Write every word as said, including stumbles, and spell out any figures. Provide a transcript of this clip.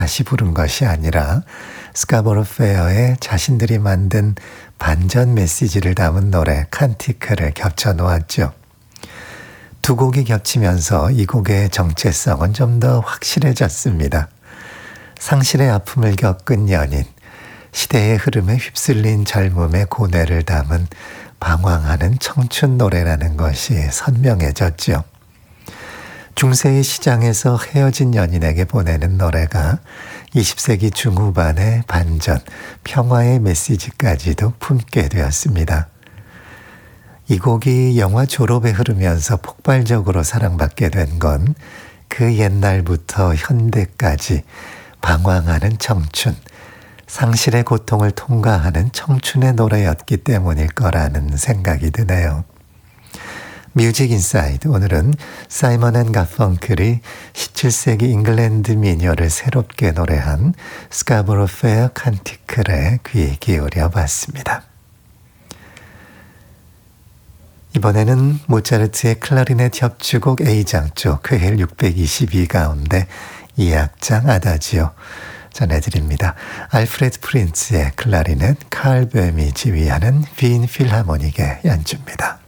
다시 부른 것이 아니라 스카보로 페어에 자신들이 만든 반전 메시지를 담은 노래 칸티크를 겹쳐 놓았죠. 두 곡이 겹치면서 이 곡의 정체성은 좀 더 확실해졌습니다. 상실의 아픔을 겪은 연인, 시대의 흐름에 휩쓸린 젊음의 고뇌를 담은 방황하는 청춘 노래라는 것이 선명해졌죠. 중세의 시장에서 헤어진 연인에게 보내는 노래가 이십 세기 중후반의 반전, 평화의 메시지까지도 품게 되었습니다. 이 곡이 영화 졸업에 흐르면서 폭발적으로 사랑받게 된 건 그 옛날부터 현대까지 방황하는 청춘, 상실의 고통을 통과하는 청춘의 노래였기 때문일 거라는 생각이 드네요. 뮤직 인사이드, 오늘은 사이먼 앤 가펑클이 십칠 세기 잉글랜드 민요를 새롭게 노래한 스카보로 페어 칸티클에 귀 기울여 봤습니다. 이번에는 모차르트의 클라리넷 협주곡 A장조 쾌헬 육백이십이 가운데 이 악장 아다지오 전해드립니다. 알프레드 프린츠의 클라리넷, 칼 뱀이 지휘하는 빈 필하모닉의 연주입니다.